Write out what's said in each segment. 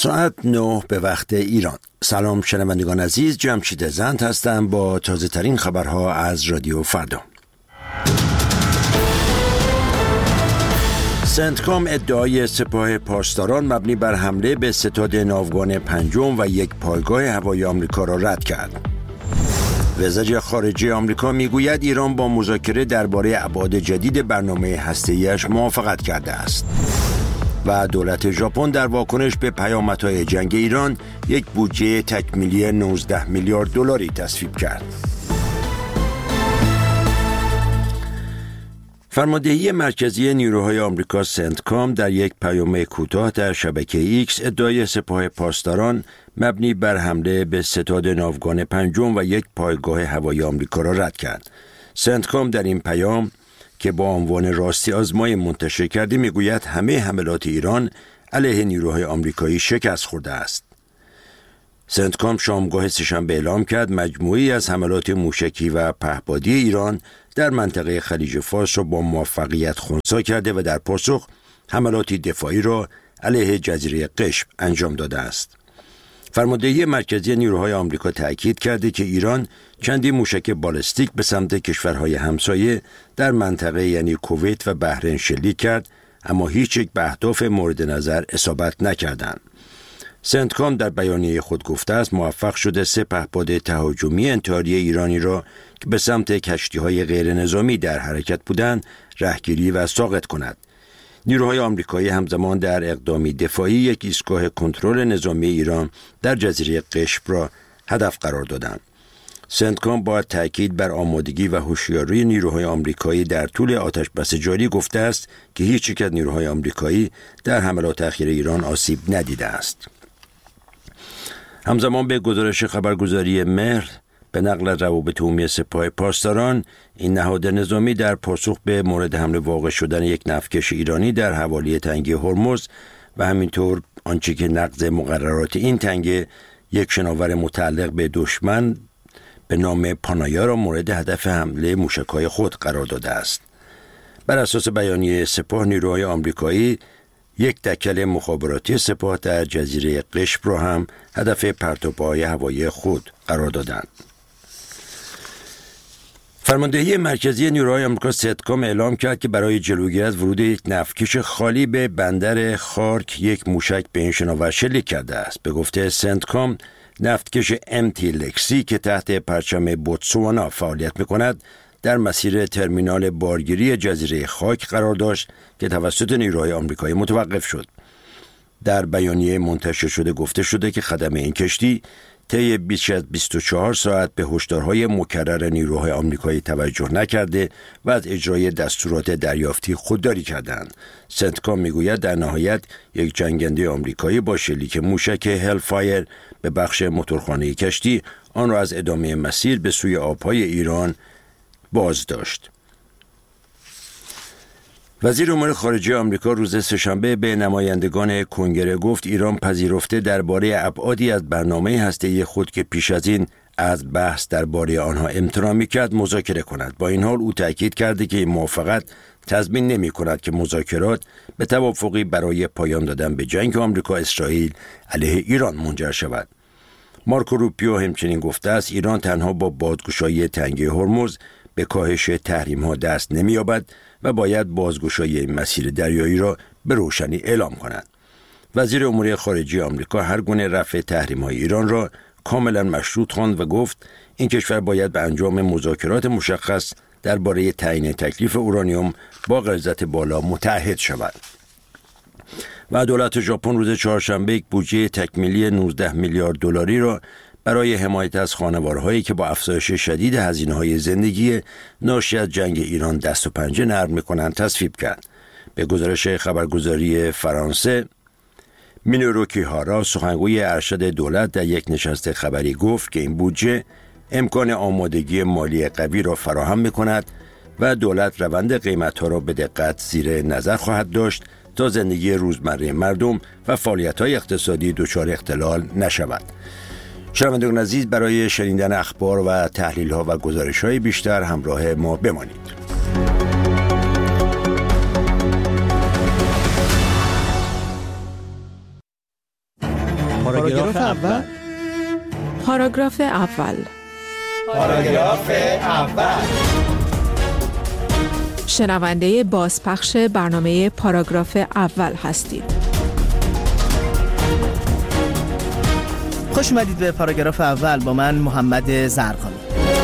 ساعت 9 به وقت ایران. سلام شنوندگان عزیز، جمشید زند هستم با تازه ترین خبرها از رادیو فردا. سنتکام ادعای سپاه پاسداران مبنی بر حمله به ستاد ناوگان پنجم و یک پایگاه هوایی آمریکا را رد کرد. وزیر خارجه آمریکا میگوید ایران با مذاکره درباره ابعاد جدید برنامه هسته‌ای‌اش موافقت کرده است. و دولت ژاپن در واکنش به پیامدهای جنگ ایران یک بودجه تکمیلی 19 میلیارد دلاری تصویب کرد. فرماندهی مرکزی نیروهای آمریکا سنتکام در یک پیام کوتاه در شبکه ایکس ادعای سپاه پاسداران مبنی بر حمله به ستاد ناوگان پنجم و یک پایگاه هوایی آمریکا را رد کرد. سنتکام در این پیام که با عنوان راستی آزمای منتشر کرده میگوید همه حملات ایران علیه نیروهای آمریکایی شکست خورده است. سنتکام شامگاه سه‌شنبه اعلام کرد مجموعی از حملات موشکی و پهپادی ایران در منطقه خلیج فارس را با موفقیت خنثی کرده و در پاسخ حملاتی دفاعی را علیه جزیره قشم انجام داده است. فرماندهی مرکزی نیروهای آمریکا تأکید کرده که ایران چندین موشک بالستیک به سمت کشورهای همسایه در منطقه یعنی کویت و بحرین شلیک کرد، اما هیچ یک به اهداف مورد نظر اصابت نکردند. سنتکام در بیانیه خود گفته است موفق شده 3 پهپاد تهاجمی انتحاری ایرانی را که به سمت کشتی‌های غیر نظامی در حرکت بودند رهگیری و ساقط کند. نیروهای آمریکایی همزمان در اقدامی دفاعی یک ایستگاه کنترل نظامی ایران در جزیره قشم را هدف قرار دادند. سنتکام با تأکید بر آمادگی و هوشیاری نیروهای آمریکایی در طول آتش‌بس جاری گفته است که هیچ یک از نیروهای آمریکایی در حملات اخیر ایران آسیب ندیده است. همزمان به گزارش خبرگزاری مهر به نقل از روابط عمومی سپاه پاسداران، این نهاد نظامی در پاسخ به مورد حمله واقع شدن یک نفتکش ایرانی در حوالی تنگه هرمز و همینطور آنچه که نقض مقررات این تنگه یک شناور متعلق به دشمن به نام پانایا را مورد هدف حمله موشک‌های خود قرار داده است. بر اساس بیانیه سپاه، نیروهای آمریکایی یک دکل مخابراتی سپاه در جزیره قشم را هم هدف پرتاب‌های هوایی خود قرار دادند. فرماندهی مرکزی نیروهای آمریکا سنتکام اعلام کرد که برای جلوگیری از ورود یک نفتکش خالی به بندر خارک یک موشک به این شناور شلیک کرده است. به گفته سنتکام، نفتکش MT لکسی که تحت پرچم بوتسوانا فعالیت می‌کند در مسیر ترمینال بارگیری جزیره خاک قرار داشت که توسط نیروهای آمریکایی متوقف شد. در بیانیه منتشر شده گفته شده که خدمه این کشتی طی بیش از 24 ساعت به هشدارهای مکرر نیروهای آمریکایی توجه نکرده و از اجرای دستورات دریافتی خودداری کردند. سنتکام میگوید در نهایت یک جنگنده آمریکایی با شلیک موشک هلفایر به بخش موتورخانه کشتی آن را از ادامه مسیر به سوی آبهای ایران باز داشت. وزیر امور خارجه آمریکا روز سه‌شنبه به نمایندگان کنگره گفت ایران پذیرفته درباره ابعادی از برنامه هسته‌ای خود که پیش از این از بحث درباره آنها امتناع می‌کرد مذاکره کند. با این حال او تأکید کرده که این موافقت تضمین نمی‌کند که مذاکرات به توافقی برای پایان دادن به جنگ آمریکا اسرائیل علیه ایران منجر شود. مارکو روبیو همچنین گفته است ایران تنها با بازگشایی تنگه هرمز به کاهش تحریم‌ها دست نمی‌یابد و باید بازگشایی این مسیر دریایی را به روشنی اعلام کند. وزیر امور خارجه آمریکا هر گونه رفع تحریم‌های ایران را کاملا مشروط خواند و گفت این کشور باید به انجام مذاکرات مشخص درباره تعیین تکلیف اورانیوم با غلظت بالا متعهد شود. و دولت ژاپن روز چهارشنبه یک بودجه تکمیلی 19 میلیارد دلاری را برای حمایت از خانوارهایی که با افزایش شدید هزینه‌های زندگی ناشی از جنگ ایران دست و پنجه نرم می‌کنند تصویب کرد. به گزارش خبرگزاری فرانسه، مینورو کیهارا سخنگوی ارشد دولت در یک نشست خبری گفت که این بودجه امکان آمادگی مالی قوی را فراهم می‌کند و دولت روند قیمت‌ها را به دقت زیر نظر خواهد داشت تا زندگی روزمره مردم و فعالیت‌های اقتصادی دچار اختلال نشود. شنوندگان عزیز، برای شنیدن اخبار و تحلیل‌ها و گزارش‌های بیشتر همراه ما بمانید. پاراگراف اول. پاراگراف اول. پاراگراف اول. شنونده بازپخش برنامه پاراگراف اول هستید. خوش اومدید به پاراگراف اول با من محمد زرقامی.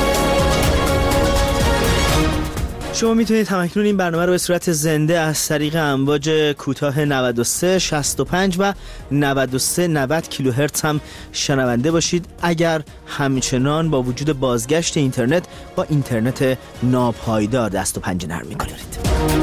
شما میتونید همکنون این برنامه رو به صورت زنده از طریق امواج کوتاه 93 65 و 93 90 کیلوهرتز هم شنونده باشید، اگر همچنان با وجود بازگشت اینترنت با اینترنت ناپایدار دست و پنجه نرم می‌کنید.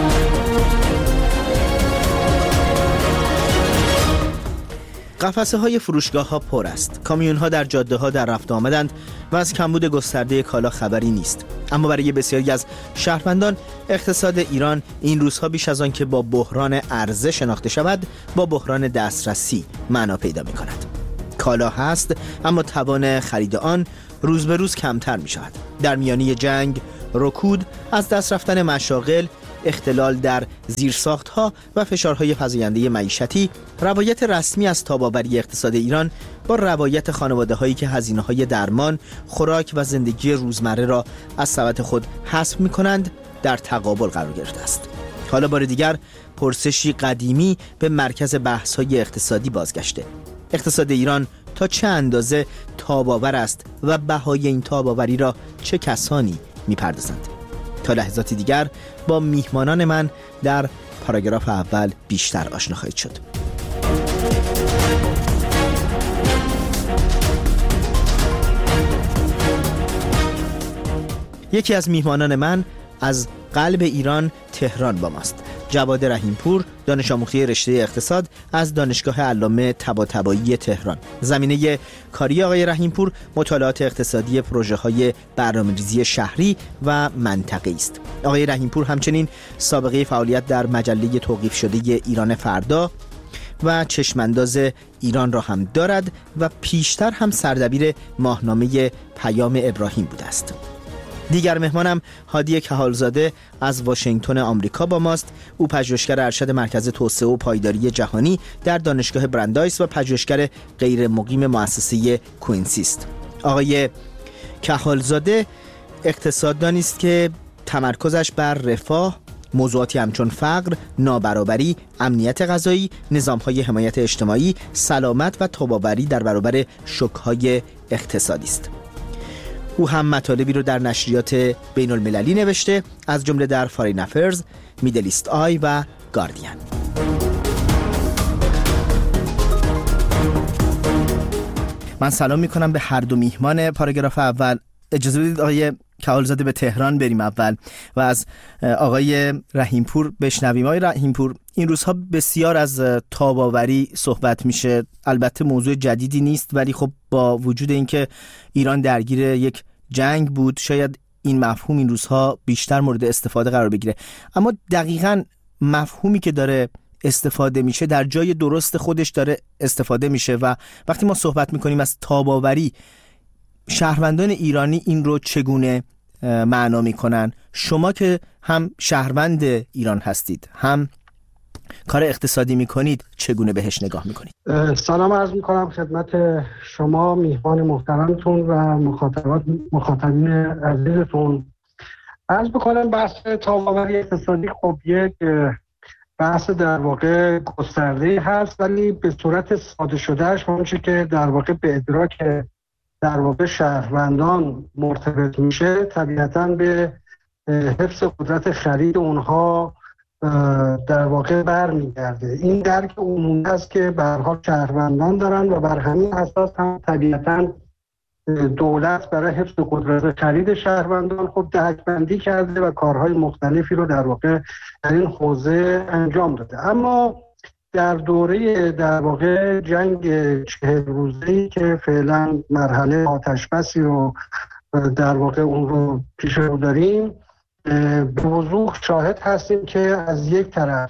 قفسه های فروشگاه ها پر است. کامیون ها در جاده ها در رفت آمدند و از کمبود گسترده کالا خبری نیست. اما برای بسیاری از شهروندان اقتصاد ایران این روزها بیش از آن که با بحران عرضه شناخته شود، با بحران دسترسی معنا پیدا می کند. کالا هست اما توان خرید آن روز به روز کمتر می شود. در میانه جنگ، رکود، از دست رفتن مشاغل، اختلال در زیرساخت‌ها و فشارهای فزاینده معیشتی، روایت رسمی از تاب‌آوری اقتصاد ایران با روایت خانواده‌هایی که هزینه‌های درمان، خوراک و زندگی روزمره را از سبد خود حسب می‌کنند در تقابل قرار گرفته است. حالا بار دیگر پرسشی قدیمی به مرکز بحث‌های اقتصادی بازگشته. اقتصاد ایران تا چه اندازه تاب‌آور است و بهای این تاب‌آوری را چه کسانی می‌پردازند؟ تا لحظاتی دیگر با میهمانان من در پاراگراف اول بیشتر آشنا خواهید شد. یکی از میهمانان من از قلب ایران تهران با ماست. جواد رحیمپور، دانش آموخته رشته اقتصاد از دانشگاه علامه طباطبایی تهران. زمینه کاری آقای رحیمپور مطالعات اقتصادی پروژه‌های برنامه‌ریزی شهری و منطقه‌ای است. آقای رحیمپور همچنین سابقه فعالیت در مجله توقیف شده ایران فردا و چشمانداز ایران را هم دارد و پیشتر هم سردبیر ماهنامه پیام ابراهیم بوده است. دیگر مهمانم هادی کهالزاده از واشنگتن آمریکا با ماست. او پژوهشگر ارشد مرکز توسعه و پایداری جهانی در دانشگاه برندایس و پژوهشگر غیر مقیم مؤسسه کوینسی است. آقای کهالزاده اقتصاددانی است که تمرکزش بر رفاه، موضوعاتی همچون فقر، نابرابری، امنیت غذایی، نظام‌های حمایت اجتماعی، سلامت و تاب‌آوری در برابر شوک‌های اقتصادی است. او هم مطالبی رو در نشریات بین المللی نوشته، از جمله در فارین افرز، میدل ایست آی و گاردین. من سلام میکنم به هر دو میهمان پاراگراف اول. اجازه بدید آقای کهالزاده به تهران بریم اول و از آقای رحیمپور بشنویم. آقای رحیمپور، این روزها بسیار از تاب‌آوری صحبت میشه. البته موضوع جدیدی نیست، ولی خب با وجود اینکه ایران درگیر یک جنگ بود، شاید این مفهوم این روزها بیشتر مورد استفاده قرار بگیره. اما دقیقاً مفهومی که داره استفاده میشه در جای درست خودش داره استفاده میشه و وقتی ما صحبت میکنیم از تاب‌آوری، شهروندان ایرانی این رو چگونه معنا میکنن؟ شما که هم شهروند ایران هستید، هم کار اقتصادی میکنید، چگونه بهش نگاه میکنید؟ سلام عرض میکنم خدمت شما میهمان محترمتون و مخاطبین عزیزتون. عرض بکنم بحث تاب‌آوری اقتصادی خب یک بحث در واقع گسترده هست، ولی به صورت ساده شدهش اونچه که در واقع به ادراک در واقع شهروندان مرتبط میشه طبیعتاً به حفظ قدرت خرید اونها در واقع برمیگرده. این درک عمومی است که به هر حال شهروندان دارن و بر همین اساس هم طبیعتاً دولت برای حفظ قدرت خرید شهروندان خب دهک‌بندی کرده و کارهای مختلفی رو در واقع در این حوزه انجام داده. اما در دوره در واقع جنگ 40 روزه‌ای که فعلا مرحله آتش‌بسی رو در واقع اون رو پیش رو داریم، به وضوح شاهد هستیم که از یک طرف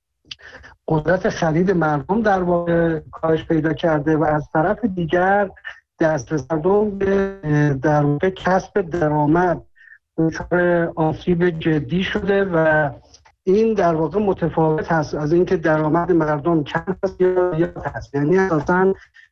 قدرت خرید مردم در واقع کاهش پیدا کرده و از طرف دیگر دسترسی مردم به در واقع کسب درآمد دچار آسیب جدی شده و این در واقع متفاوت هست از اینکه درآمد مردم کم هست یا زیاد هست. یعنی اساساً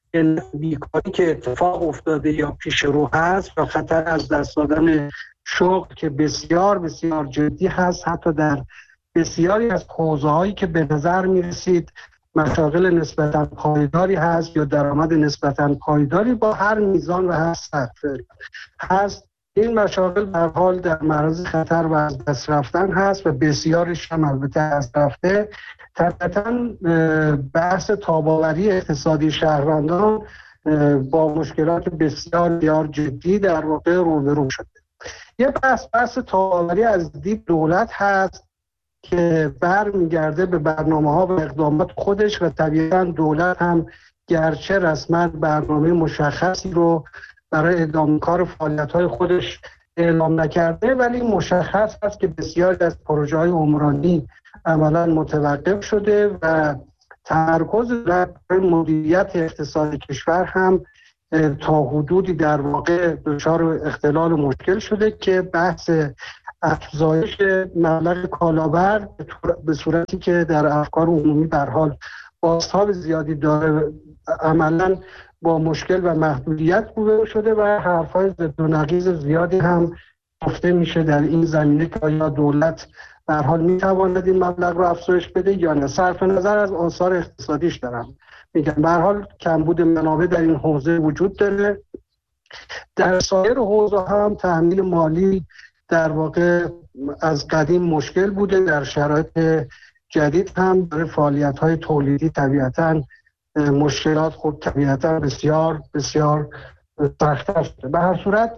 بیکاری که اتفاق افتاده یا پیش رو هست و خطر از دست دادن شغل که بسیار بسیار جدی هست، حتی در بسیاری از حوزه‌هایی که به نظر می‌رسید مشاغل نسبتاً پایداری هست یا درآمد نسبتاً پایداری با هر میزان و هر سطح هست، این مشاغل به هر حال در معرض خطر و از دست رفتن هست و بسیارش هم البته از رفته. طبعاً بحث تاب‌آوری اقتصادی شهروندان با مشکلات بسیار بسیار جدی در واقع روبرو شده. یه بحث تاب‌آوری از دید دولت هست که برمیگرده به برنامه‌ها و اقدامات خودش و طبیعتاً دولت هم گرچه رسما برنامه مشخصی رو برای ادامه کار فعالیت‌های خودش اعلام نکرده، ولی مشخص است که بسیاری از پروژه‌های عمرانی عملاً متوقف شده و تمرکز در مدیریت اقتصاد کشور هم تا حدودی در واقع دچار اختلال و مشکل شده که بحث افزایش مبلغ کالابر به صورتی که در افکار عمومی به هر حال بازتاب زیادی داره عملاً با مشکل و محدودیت روبرو شده و حرف‌های ضد و نقیض زیادی هم گفته میشه در این زمینه که آیا دولت به هر حال میتواند این مبلغ رو افزایش بده یا نه. صرف نظر از آثار اقتصادیش دارم میگم، به هر حال کمبود منابع در این حوزه وجود داره. در سایر حوزه هم تأمین مالی در واقع از قدیم مشکل بوده، در شرایط جدید هم برای فعالیت‌های تولیدی طبیعتاً مشکلات خود طبیعتاً بسیار بسیار سخت‌تر شده. به هر صورت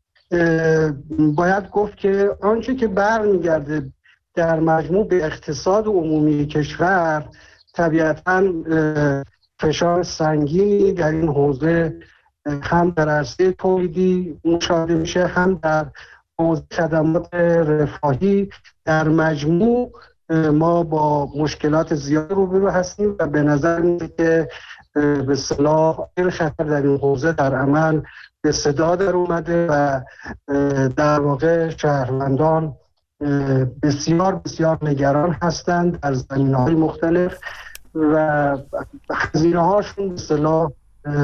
باید گفت که آنچه که برمیگرده در مجموع به اقتصاد عمومی کشور طبیعتاً فشار سنگینی در این حوزه هم در عرصه تولیدی مشاهده میشه، هم در حوزه خدمات رفاهی. در مجموع ما با مشکلات زیاد روبرو هستیم و به نظر میاد که به اصطلاح خطر در این حوزه در عمل به صدا در اومده و در واقع شهروندان بسیار بسیار نگران هستند در زمینه‌های مختلف و هزینه‌هاشون به اصطلاح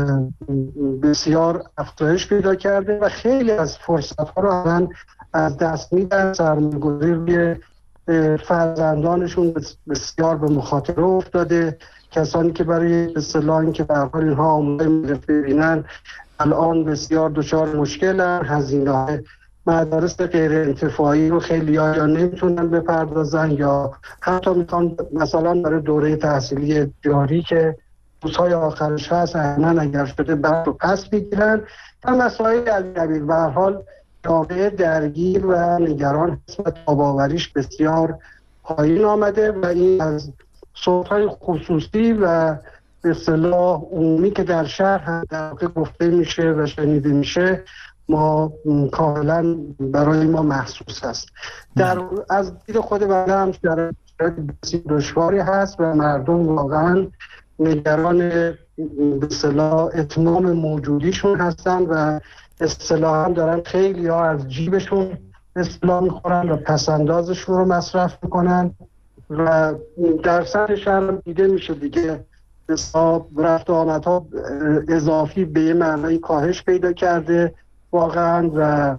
بسیار افزایش پیدا کرده و خیلی از فرصت‌ها رو الان از دست میدن. سرمایه‌گذاری فرزندانشون بسیار به مخاطره افتاده. کسانی که برای به اصطلاح اینکه به هر حال اینها آموزش ببینن الان بسیار دچار مشکلن. هزینه‌های مدارس غیر انتفاعی رو خیلی یا نمیتونن بپردازن یا حتی میخوان مثلا برای دوره تحصیلی جاری که روزهای آخرش هست احیانا اگر شده بعد رو پس بگیرن و مسائل از قبیل. به هر حال جامعه درگیر و نگران هست و تاب‌آوریش بسیار پایین آمده و این از صوت‌های خصوصی و به اصطلاح عمومی که در شهر هم در واقع گفته میشه و شنیده میشه ما کاملا برای ما محسوس هست. از دید خود بنده هم شرایط بسیار دشواری هست و مردم واقعا نگران به اصطلاح اتمام موجودیشون هستن و اصطلاحاً دارن خیلی ها از جیبشون اصطلاح میخورن و پسندازشون رو مصرف میکنن و در سطح شهر دیده میشه دیگه حساب رفت و آمدها اضافی به یه معنی کاهش پیدا کرده واقعا و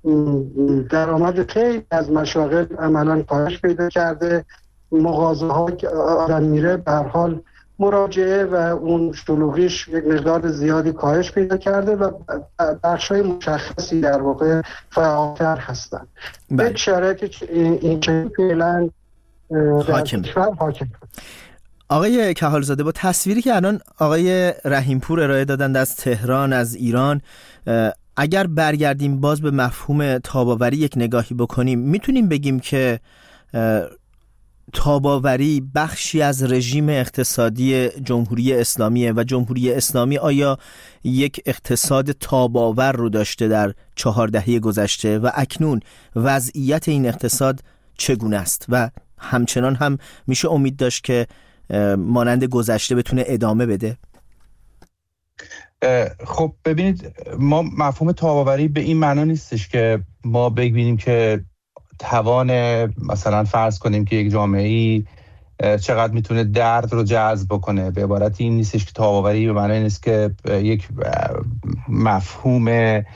درآمد خیلی از مشاغل عملاً کاهش پیدا کرده. مغازه ها که آدم میره به هر حال مراجعه و اون شلوغیش یک مقدار زیادی کاهش پیدا کرده و بخشای مشخصی در واقع فعالتر هستن. به شرایط این که فعلا حاکم. آقای کهالزاده، با تصویری که الان آقای رحیمپور ارائه دادند از تهران، از ایران، اگر برگردیم باز به مفهوم تاب‌آوری یک نگاهی بکنیم، میتونیم بگیم که تاب‌آوری بخشی از رژیم اقتصادی جمهوری اسلامیه و جمهوری اسلامی آیا یک اقتصاد تاب‌آور رو داشته در 4 دهه گذشته و اکنون وضعیت این اقتصاد چگونه است و همچنان هم میشه امید داشت که مانند گذشته بتونه ادامه بده؟ خب ببینید، ما مفهوم تاب‌آوری به این معنا نیستش که ما ببینیم که توان مثلا فرض کنیم که یک جامعه‌ای چقدر میتونه درد رو جذب بکنه. به عبارتی این نیستش که تاب‌آوری به معنی نیست که یک مفهوم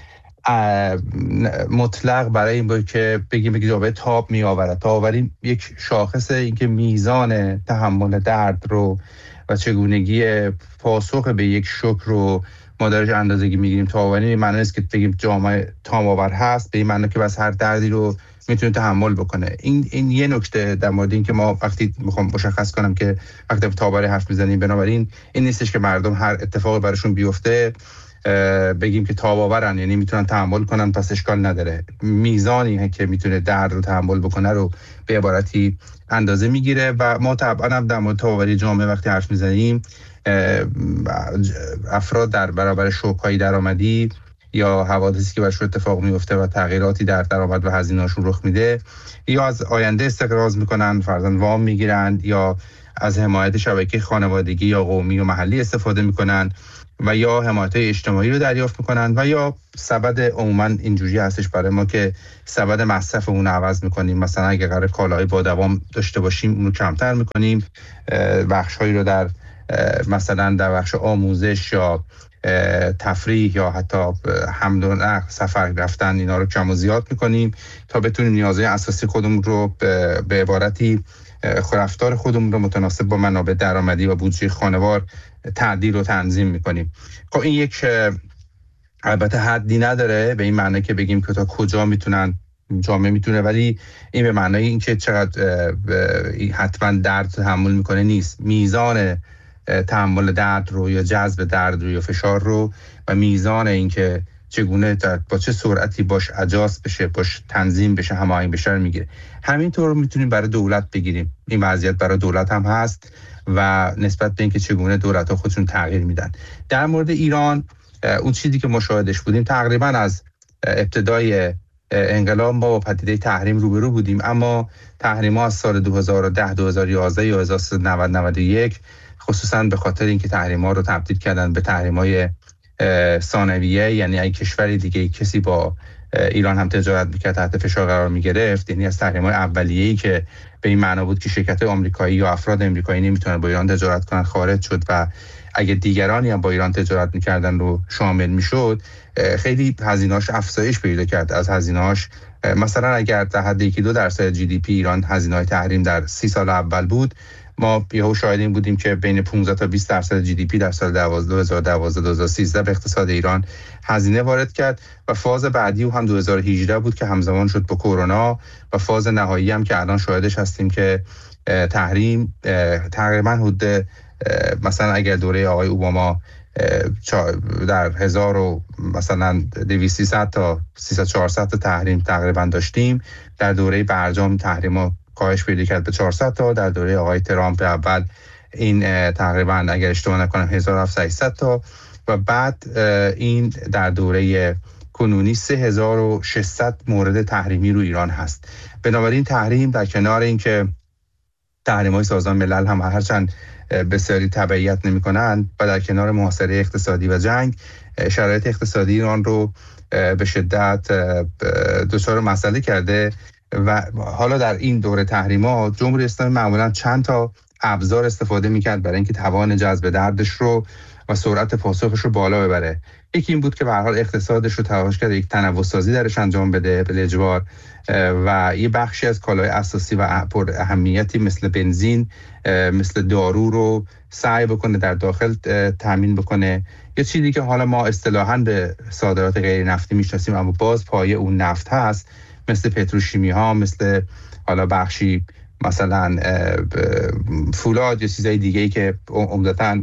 مطلق برای این باید که بگیم جامعه تاب می آورد. تاب‌آوری یک شاخصه، این که میزان تحمل درد رو و چگونگی پاسخ به یک شوک رو ما درش اندازه‌گیری میگیریم. تاب‌آوری به معنی نیست که بگیم جامعه تاب‌آور هست، به این معنی که بس هر دردی رو میتونه تحمل بکنه. این یه نکته در مورد این که ما وقتی میخوام مشخص کنم که وقتی تاب‌آوری حرف میزنیم، بنابراین این نیستش که مردم هر اتفاقی براشون بیفته بگیم که تاب‌آورن، یعنی میتونن تحمل کنن پس اشکال نداره. میزانی که میتونه درد رو تحمل بکنه رو به عبارتی اندازه میگیره و ما طبعا هم در مورد تاب‌آوری جامعه وقتی حرف میزنیم افراد در برابر شوک‌های درآمدی یا حوادثی که براشون اتفاق میفته و تغییراتی در درآمد و هزینه‌هاشون رخ میده، یا از آینده استقراض میکنن، فرضاً وام میگیرن، یا از حمایت شبکه خانوادگی یا قومی و محلی استفاده میکنن و یا حمایت اجتماعی رو دریافت میکنن و یا سبد عموما اینجوری هستش برای ما که سبد مصرف اون عوض میکنیم. مثلا اگه قرار کالای با دوام داشته باشیم اون رو کمتر میکنیم، بخش‌هایی رو در مثلا در بخش آموزش یا تفریح یا حتی حمل و نقل، سفر رفتن، اینا رو کم و زیاد میکنیم تا بتونیم نیازهای اساسی خودمون رو به عبارتی رفتار خودمون رو متناسب با منابع درآمدی و بودجه خانوار تعدیل و تنظیم میکنیم. خب این یک البته حدی نداره به این معنی که بگیم که تا کجا میتونن جامعه میتونه، ولی این به معنی این که چقدر حتما درد تحمل میکنه نیست. میزان تحمل درد رو یا جذب درد رو یا فشار رو و میزان این که چگونه با چه سرعتی باش اجاست بشه، باش تنظیم بشه، هماهنگ بشه میگیره. همینطور میتونیم برای دولت بگیریم. این وضعیت برای دولت هم هست و نسبت به اینکه چگونه دولت‌ها خودشون تغییر میدن. در مورد ایران اون چیزی که مشاهدش بودیم تقریبا از ابتدای انقلاب ما با پدیده تحریم روبرو بودیم، اما تحریم‌ها از سال 2010 2011 یا 1991 خصوصا به خاطر اینکه تحریم‌ها رو تبدیل کردن به تحریم‌های ثانویه، یعنی اگه کشوری دیگه کسی با ایران هم تجارت میکرد تحت فشار قرار میگرفت، یعنی از تحریم‌های اولیه‌ای که به این معنا بود که شرکت‌های آمریکایی یا افراد آمریکایی نمیتونن با ایران تجارت کنن خارج شد و اگه دیگرانی هم با ایران تجارت میکردن رو شامل میشد، خیلی هزینه‌اش افزایش پیدا کرد. از هزینه‌اش مثلا اگر در حد 1-2% جی دی پی ایران هزینه‌های تحریم در 30 سال اول بود، ما یهو شاهدیم بودیم که بین 15 تا 20% جی دی پی در سال 2012-2013 به اقتصاد ایران هزینه وارد کرد و فاز بعدی هم 2018 بود که همزمان شد با کرونا و فاز نهایی هم که الان شاهدش هستیم که تحریم تقریبا حدود مثلا اگر دوره آقای اوباما در 1200 تا 300-400 تا تحریم تقریبا داشتیم، در دوره برجام تحریم‌ها کاهش پیدا کرد به 400 تا، در دوره آقای ترامپ اول این تقریبا اگر اشتباه نکنم 1700 تا و بعد این در دوره کنونی 3600 مورد تحریمی رو ایران هست. بنابراین تحریم در کنار اینکه تحریم‌های سازمان ملل هم هرچند بسیاری تبعیت نمی‌کنند و در کنار محاصره اقتصادی و جنگ، شرایط اقتصادی ایران رو به شدت دچار مسئله کرده و حالا در این دوره تحریم‌ها جمهوری اسلامی معمولاً چند تا ابزار استفاده می‌کرد برای اینکه توان جذب دردش رو و سرعت پاسخش رو بالا ببره. یکی این بود که به هر حال اقتصادش رو تلاش کرد یک تنوع‌سازی درش انجام بده به اجبار و یه بخشی از کالای اساسی و پر اهمیتی مثل بنزین، مثل دارو رو سعی بکنه در داخل تامین بکنه. یه چیزی که حالا ما اصطلاحاً به صادرات غیر نفتی میشناسیم اما باز پایه اون نفت هست، مثل پتروشیمی ها، مثل حالا بخشی مثلا فولاد یا چیزای دیگه‌ای که عمدتاً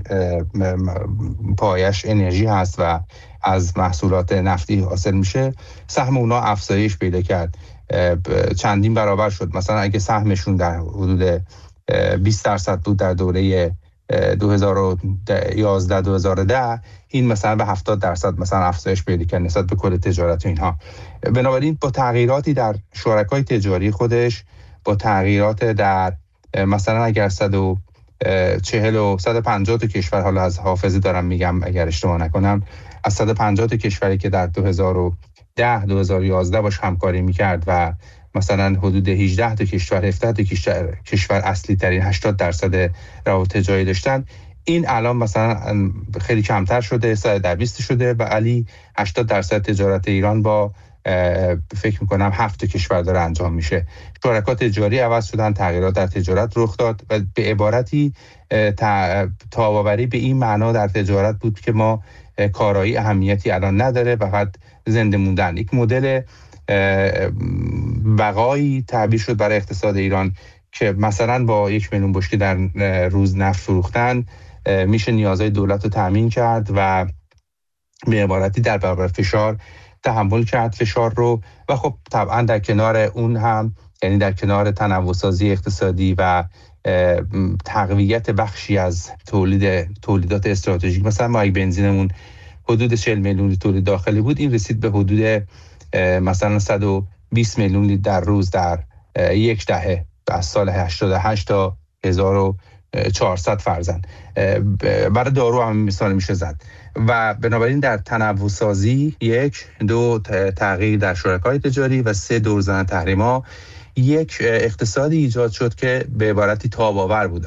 پایش انرژی هست و از محصولات نفتی حاصل میشه، سهم اونا افزایش پیدا کرد، چندین برابر شد. مثلا اگه سهمشون در حدود 20% بود در دوره 2011-2010، این مثلا به 70% مثلا افزایش پیدا کرد نسبت به کل تجارت و اینها. بنابراین با تغییراتی در شرکای تجاری خودش، با تغییرات در مثلا اگر 140 و 150 تا کشور، حالا از حافظه دارم میگم اگر اشتباه نکنم، از 150 تا کشوری که در 2010-2011 باش همکاری میکرد و مثلا حدود 18 تا کشور 17 تا کشور اصلی ترین 80% روابط تجاری داشتن، این الان مثلا خیلی کمتر شده، 120 شده و علی 80% تجارت ایران با فکر میکنم 7 کشور داره انجام میشه. شرکات تجاری عوض شدن، تغییرات در تجارت رخ داد و به عبارتی تاب‌آوری به این معنا در تجارت بود که ما کارایی اهمیتی الان نداره، فقط زنده موندن. یک مدل بقایی تعبیر شد برای اقتصاد ایران که مثلا با 1 میلیون بشکه در روز نفت فروختن میشه نیازهای دولت رو تامین کرد و به عبارتی در برابر فشار تحمل کرد فشار رو. و خب طبعا در کنار اون هم، یعنی در کنار تنوع‌سازی اقتصادی و تقویت بخشی از تولیدات استراتژیک، مثلا ما اگه بنزینمون حدود 40 میلیون لیتر تولید داخلی بود، این رسید به حدود مثلا 120 میلیون لیتر در روز در یک دهه، از سال 88 تا 1400 فرزند. برای دارو هم مثال میشه زد. و بنابراین در تنوع سازی 1، 2 تغییر در شرکای تجاری و 3 دور زدن تحریم‌ها، یک اقتصادی ایجاد شد که به عبارتی تاب‌آور بود.